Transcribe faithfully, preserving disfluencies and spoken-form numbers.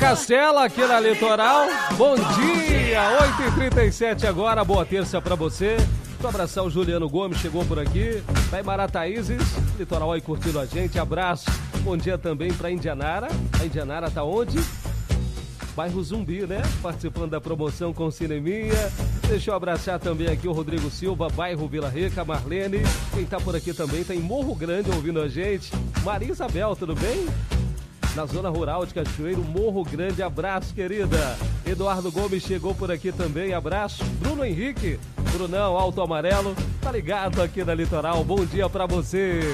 Castela, aqui na Litoral. Bom dia, oito e trinta e sete agora, boa terça pra você. Um abração, o Juliano Gomes chegou por aqui. Tá em Marataízes, Litoral aí curtindo a gente, abraço. Bom dia também pra Indianara. A Indianara tá onde? Bairro Zumbi, né? Participando da promoção com Cineminha. Deixa eu abraçar também aqui o Rodrigo Silva, bairro Vila Rica, Marlene. Quem tá por aqui também tá em Morro Grande ouvindo a gente. Maria Isabel, tudo bem? Na zona rural de Cachoeiro, Morro Grande, abraço, querida. Eduardo Gomes chegou por aqui também, abraço. Bruno Henrique, Brunão, Alto Amarelo, tá ligado aqui na Litoral, bom dia pra você.